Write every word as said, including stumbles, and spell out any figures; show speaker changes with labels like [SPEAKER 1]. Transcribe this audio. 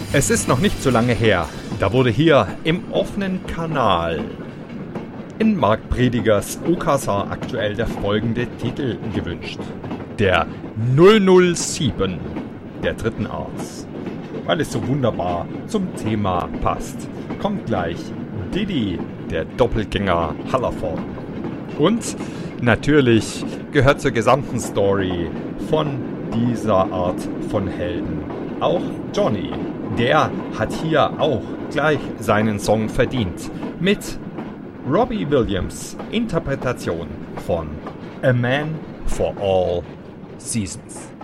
[SPEAKER 1] Es ist noch nicht so lange her, da wurde hier im offenen Kanal in Marc Predigers Okasa aktuell der folgende Titel gewünscht. Der null null sieben der dritten Art. Weil es so wunderbar zum Thema passt, kommt gleich Diddy, der Doppelgänger Hallervorden. Und natürlich gehört zur gesamten Story von dieser Art von Helden auch Johnny. Der hat hier auch gleich seinen Song verdient mit Robbie Williams Interpretation von A Man for All Seasons.